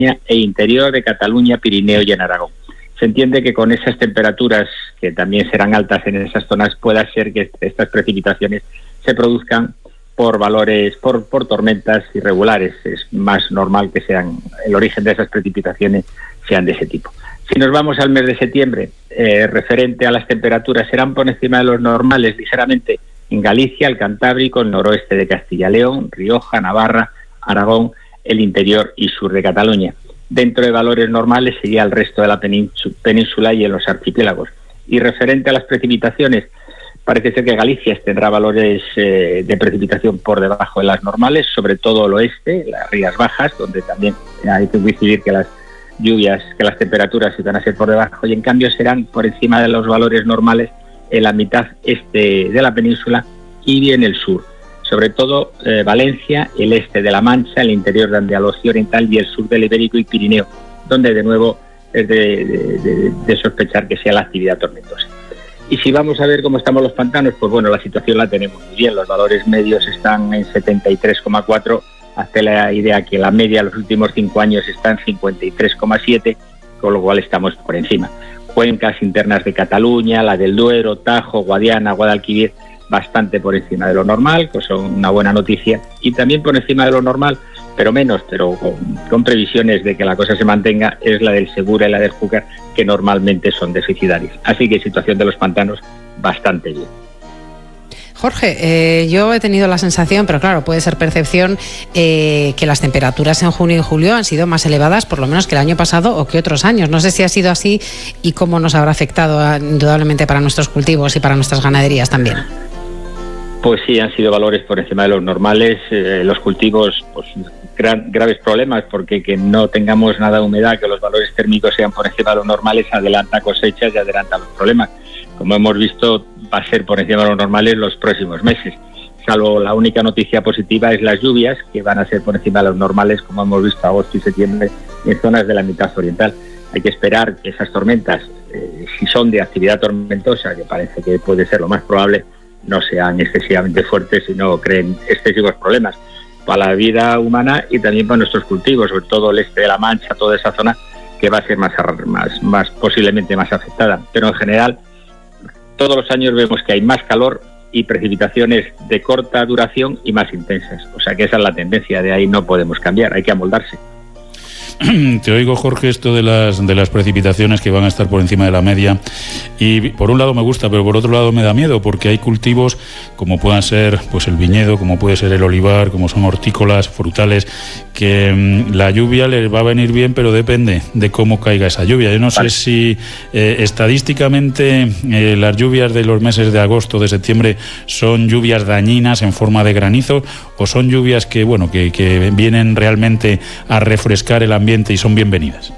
e interior de Cataluña, Pirineo y en Aragón. Se entiende que con esas temperaturas, que también serán altas en esas zonas, pueda ser que estas precipitaciones se produzcan por valores, por tormentas irregulares. Es más normal que sean, el origen de esas precipitaciones sean de ese tipo. Si nos vamos al mes de septiembre, referente a las temperaturas, serán por encima de los normales ligeramente en Galicia, el Cantábrico, el noroeste de Castilla y León, Rioja, Navarra, Aragón, el interior y sur de Cataluña. Dentro de valores normales sería el resto de la península y en los archipiélagos. Y referente a las precipitaciones, parece ser que Galicia tendrá valores de precipitación por debajo de las normales, sobre todo el oeste, las Rías Bajas, donde también hay que coincidir que las lluvias, que las temperaturas van a ser por debajo, y en cambio serán por encima de los valores normales en la mitad este de la península y en el sur. Sobre todo Valencia, el este de La Mancha, el interior de Andalucía Oriental y el sur del Ibérico y Pirineo, donde de nuevo es de sospechar que sea la actividad tormentosa. Y si vamos a ver cómo estamos los pantanos, pues bueno, la situación la tenemos muy bien. Los valores medios están en 73,4, hace la idea que la media de los últimos 5 años está en 53,7, con lo cual estamos por encima. Cuencas internas de Cataluña, la del Duero, Tajo, Guadiana, Guadalquivir, bastante por encima de lo normal, pues son una buena noticia, y también por encima de lo normal, pero menos, pero con previsiones de que la cosa se mantenga, es la del Segura y la del Júcar, que normalmente son deficitarias. Así que situación de los pantanos bastante bien. Jorge, yo he tenido la sensación, pero claro, puede ser percepción, que las temperaturas en junio y julio han sido más elevadas, por lo menos que el año pasado o que otros años. No sé si ha sido así y cómo nos habrá afectado indudablemente para nuestros cultivos y para nuestras ganaderías también. Pues sí, han sido valores por encima de los normales. Los cultivos, pues graves problemas, porque que no tengamos nada de humedad, que los valores térmicos sean por encima de los normales, adelanta cosechas y adelanta los problemas. Como hemos visto, va a ser por encima de los normales los próximos meses. Salvo la única noticia positiva es las lluvias, que van a ser por encima de los normales, como hemos visto agosto y septiembre en zonas de la mitad oriental. Hay que esperar que esas tormentas, si son de actividad tormentosa, que parece que puede ser lo más probable, no sean excesivamente fuertes y no creen excesivos problemas para la vida humana y también para nuestros cultivos, sobre todo el este de La Mancha, toda esa zona que va a ser más posiblemente más afectada. Pero en general, todos los años vemos que hay más calor y precipitaciones de corta duración y más intensas. O sea que esa es la tendencia, de ahí no podemos cambiar, hay que amoldarse. Te oigo, Jorge, esto de las precipitaciones que van a estar por encima de la media, y por un lado me gusta, pero por otro lado me da miedo, porque hay cultivos como puedan ser pues el viñedo, como puede ser el olivar, como son hortícolas, frutales, que la lluvia les va a venir bien, pero depende de cómo caiga esa lluvia. Yo no sé si estadísticamente las lluvias de los meses de agosto, de septiembre, son lluvias dañinas en forma de granizo, o son lluvias que vienen realmente a refrescar el ambiente y son bienvenidas.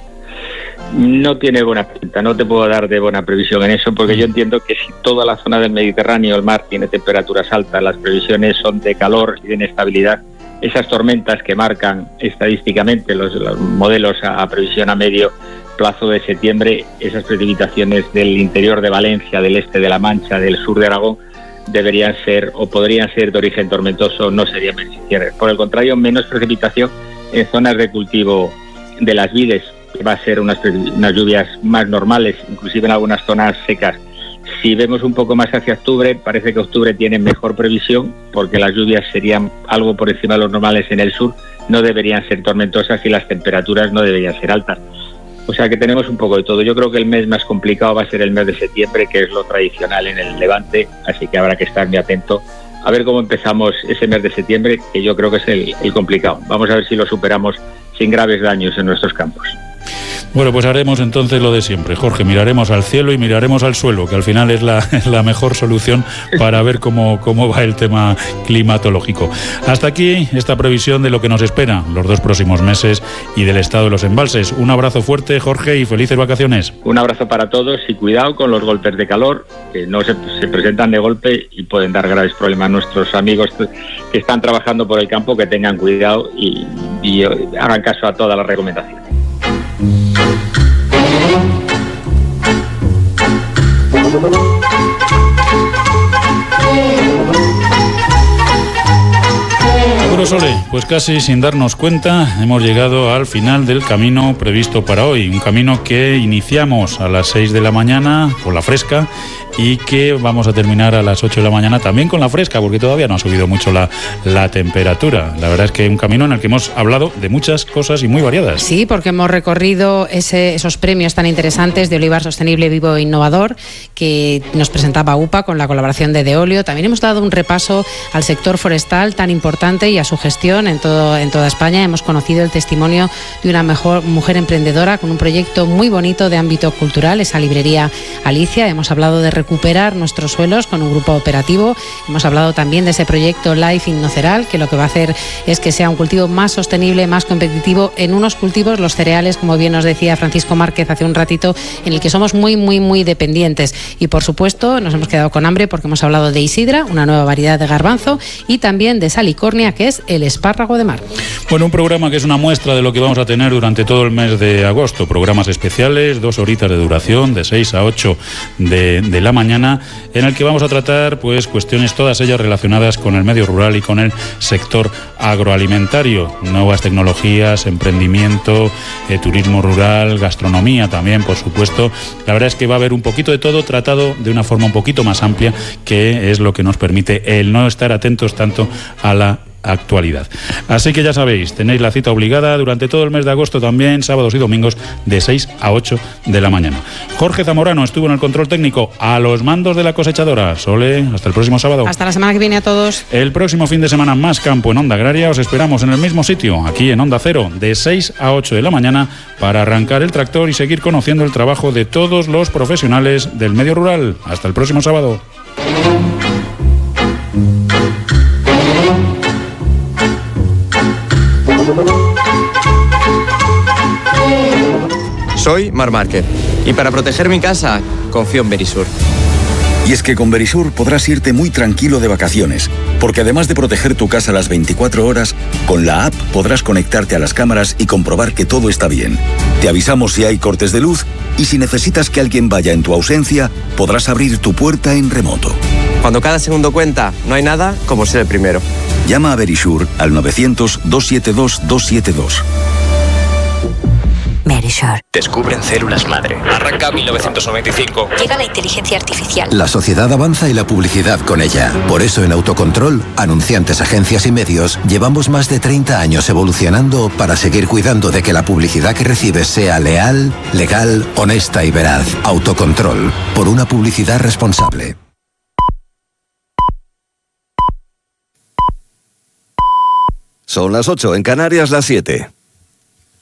No tiene buena pinta, no te puedo dar de buena previsión en eso, porque yo entiendo que si toda la zona del Mediterráneo, el mar, tiene temperaturas altas, las previsiones son de calor y de inestabilidad, esas tormentas que marcan estadísticamente los modelos a previsión a medio plazo de septiembre, esas precipitaciones del interior de Valencia, del este de La Mancha, del sur de Aragón, deberían ser o podrían ser de origen tormentoso, no serían beneficiarias. Por el contrario, menos precipitación en zonas de cultivo de las vides, que va a ser unas lluvias más normales, inclusive en algunas zonas secas. Si vemos un poco más hacia octubre, parece que octubre tiene mejor previsión, porque las lluvias serían algo por encima de los normales en el sur, no deberían ser tormentosas y las temperaturas no deberían ser altas. O sea que tenemos un poco de todo. Yo creo que el mes más complicado va a ser el mes de septiembre, que es lo tradicional en el Levante, así que habrá que estar muy atento a ver cómo empezamos ese mes de septiembre, que yo creo que es el complicado. Vamos a ver si lo superamos sin graves daños en nuestros campos. Bueno, pues haremos entonces lo de siempre, Jorge, miraremos al cielo y miraremos al suelo, que al final es la mejor solución para ver cómo va el tema climatológico. Hasta aquí esta previsión de lo que nos espera los 2 próximos meses y del estado de los embalses. Un abrazo fuerte, Jorge, y felices vacaciones. Un abrazo para todos y cuidado con los golpes de calor, que no se presentan de golpe y pueden dar graves problemas a nuestros amigos que están trabajando por el campo, que tengan cuidado y hagan caso a todas las recomendaciones. Sole, pues casi sin darnos cuenta hemos llegado al final del camino previsto para hoy. Un camino que iniciamos a las 6 de la mañana con la fresca y que vamos a terminar a las 8 de la mañana también con la fresca, porque todavía no ha subido mucho la temperatura. La verdad es que un camino en el que hemos hablado de muchas cosas y muy variadas. Sí, porque hemos recorrido esos premios tan interesantes de Olivar Sostenible, Vivo e Innovador que nos presentaba UPA con la colaboración de Deolio. También hemos dado un repaso al sector forestal tan importante y a su gestión en toda España. Hemos conocido el testimonio de una mujer emprendedora con un proyecto muy bonito de ámbito cultural, esa librería Alicia. Hemos hablado de recuperar nuestros suelos con un grupo operativo. Hemos hablado también de ese proyecto Life Innoceral, que lo que va a hacer es que sea un cultivo más sostenible, más competitivo en unos cultivos, los cereales, como bien nos decía Francisco Márquez hace un ratito, en el que somos muy, muy, muy dependientes. Y por supuesto nos hemos quedado con hambre porque hemos hablado de Isidra, una nueva variedad de garbanzo, y también de Salicornia, que es el espárrago de mar. Bueno, un programa que es una muestra de lo que vamos a tener durante todo el mes de agosto. Programas especiales, 2 horitas de duración, de 6 a 8 de la mañana, en el que vamos a tratar pues cuestiones todas ellas relacionadas con el medio rural y con el sector agroalimentario, nuevas tecnologías, emprendimiento, turismo rural, gastronomía también, por supuesto. La verdad es que va a haber un poquito de todo tratado de una forma un poquito más amplia, que es lo que nos permite el no estar atentos tanto a la actualidad. Así que ya sabéis, tenéis la cita obligada durante todo el mes de agosto también, sábados y domingos de 6 a 8 de la mañana. Jorge Zamorano estuvo en el control técnico, a los mandos de la cosechadora. Sole, hasta el próximo sábado. Hasta la semana que viene a todos. El próximo fin de semana más campo en Onda Agraria. Os esperamos en el mismo sitio, aquí en Onda Cero, de 6 a 8 de la mañana, para arrancar el tractor y seguir conociendo el trabajo de todos los profesionales del medio rural. Hasta el próximo sábado. Soy Mar Márquez y para proteger mi casa confío en Verisur. Y es que con Verisur podrás irte muy tranquilo de vacaciones, porque además de proteger tu casa las 24 horas, con la app podrás conectarte a las cámaras y comprobar que todo está bien. Te avisamos si hay cortes de luz y si necesitas que alguien vaya en tu ausencia, podrás abrir tu puerta en remoto. Cuando cada segundo cuenta, no hay nada como ser el primero. Llama a Verisur al 900-272-272. Verisur. Descubren células madre. Arranca 1995. Llega la inteligencia artificial. La sociedad avanza y la publicidad con ella. Por eso en Autocontrol, anunciantes, agencias y medios, llevamos más de 30 años evolucionando para seguir cuidando de que la publicidad que recibes sea leal, legal, honesta y veraz. Autocontrol. Por una publicidad responsable. Son las 8, en Canarias las 7.